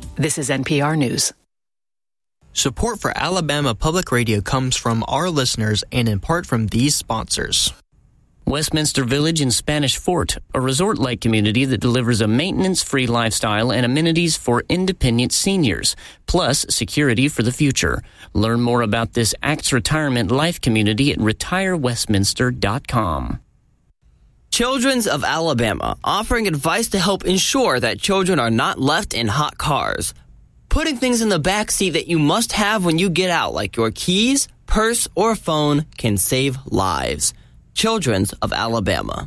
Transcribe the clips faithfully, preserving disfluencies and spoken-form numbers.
This is N P R News. Support for Alabama Public Radio comes from our listeners and in part from these sponsors. Westminster Village in Spanish Fort, a resort-like community that delivers a maintenance-free lifestyle and amenities for independent seniors, plus security for the future. Learn more about this A C T's retirement life community at retire westminster dot com. Children's of Alabama, offering advice to help ensure that children are not left in hot cars. Putting things in the back seat that you must have when you get out, like your keys, purse, or phone, can save lives. Children's of Alabama.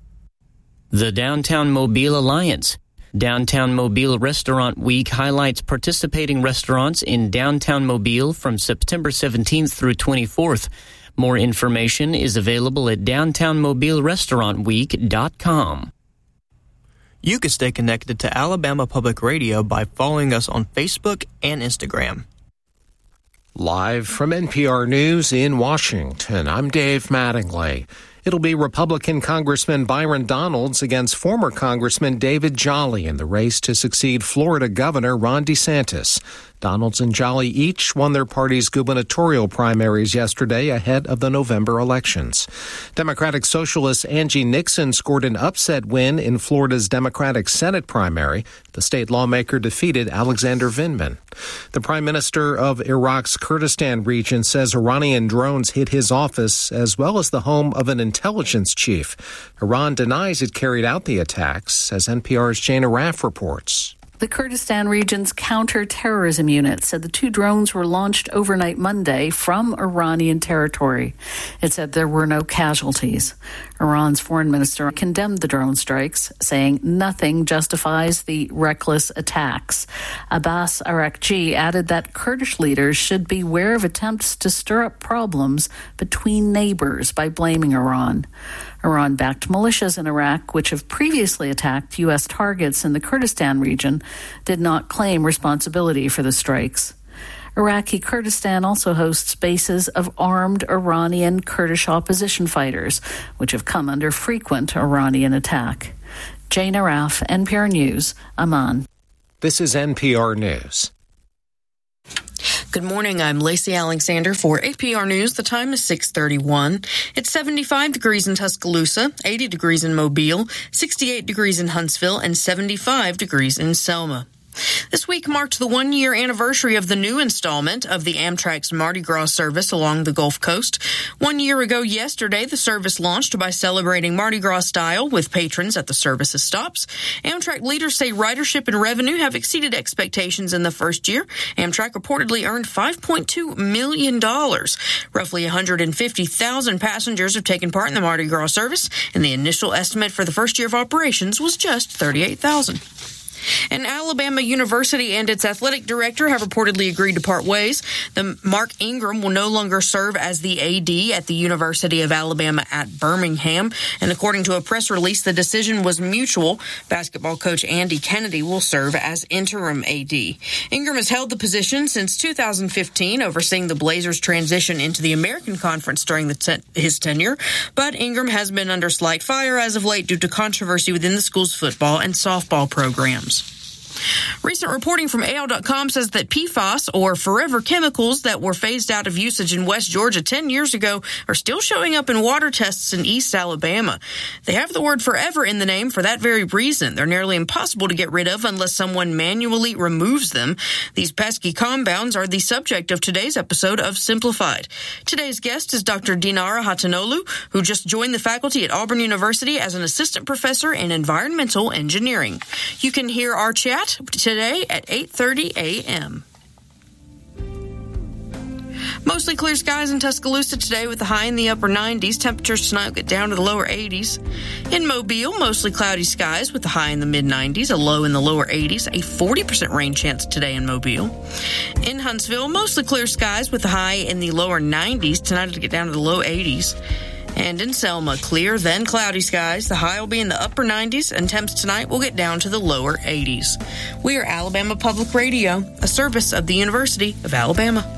The Downtown Mobile Alliance. Downtown Mobile Restaurant Week highlights participating restaurants in downtown Mobile from September seventeenth through twenty-fourth. More information is available at downtown mobile restaurant week dot com. You can stay connected to Alabama Public Radio by following us on Facebook and Instagram. Live from N P R News in Washington, I'm Dave Mattingly. It'll be Republican Congressman Byron Donalds against former Congressman David Jolly in the race to succeed Florida Governor Ron DeSantis. Donalds and Jolly each won their party's gubernatorial primaries yesterday ahead of the November elections. Democratic Socialist Angie Nixon scored an upset win in Florida's Democratic Senate primary. The state lawmaker defeated Alexander Vindman. The Prime Minister of Iraq's Kurdistan region says Iranian drones hit his office as well as the home of an intelligence chief. Iran denies it carried out the attacks, as N P R's Jana Raff reports. The Kurdistan region's counter-terrorism unit said the two drones were launched overnight Monday from Iranian territory. It said there were no casualties. Iran's foreign minister condemned the drone strikes, saying nothing justifies the reckless attacks. Abbas Araghchi added that Kurdish leaders should beware of attempts to stir up problems between neighbors by blaming Iran. Iran-backed militias in Iraq, which have previously attacked U S targets in the Kurdistan region, did not claim responsibility for the strikes. Iraqi Kurdistan also hosts bases of armed Iranian Kurdish opposition fighters, which have come under frequent Iranian attack. Jana Raff, N P R News, Amman. This is N P R News. Good morning. I'm Lacey Alexander for A P R News. The time is six thirty-one. It's seventy-five degrees in Tuscaloosa, eighty degrees in Mobile, sixty-eight degrees in Huntsville, and seventy-five degrees in Selma. This week marked the one-year anniversary of the new installment of the Amtrak's Mardi Gras service along the Gulf Coast. One year ago yesterday, the service launched by celebrating Mardi Gras style with patrons at the service's stops. Amtrak leaders say ridership and revenue have exceeded expectations in the first year. Amtrak reportedly earned five point two million dollars. Roughly one hundred fifty thousand passengers have taken part in the Mardi Gras service, and the initial estimate for the first year of operations was just thirty-eight thousand. And Alabama University and its athletic director have reportedly agreed to part ways. The Mark Ingram will no longer serve as the A D at the University of Alabama at Birmingham. And according to a press release, the decision was mutual. Basketball coach Andy Kennedy will serve as interim A D. Ingram has held the position since two thousand fifteen, overseeing the Blazers' transition into the American Conference during the te- his tenure. But Ingram has been under slight fire as of late due to controversy within the school's football and softball programs. Recent reporting from A L dot com says that P FAS, or forever chemicals that were phased out of usage in West Georgia ten years ago, are still showing up in water tests in East Alabama. They have the word forever in the name for that very reason. They're nearly impossible to get rid of unless someone manually removes them. These pesky compounds are the subject of today's episode of Simplified. Today's guest is Doctor Dinara Hatanolu, who just joined the faculty at Auburn University as an assistant professor in environmental engineering. You can hear our chat today at eight thirty a.m. Mostly clear skies in Tuscaloosa today with a high in the upper nineties. Temperatures tonight will get down to the lower eighties. In Mobile, mostly cloudy skies with a high in the mid nineties, a low in the lower eighties, a forty percent rain chance today in Mobile. In Huntsville, mostly clear skies with a high in the lower nineties. Tonight it'll get down to the low eighties. And in Selma, clear, then cloudy skies. The high will be in the upper nineties, and temps tonight will get down to the lower eighties. We are Alabama Public Radio, a service of the University of Alabama.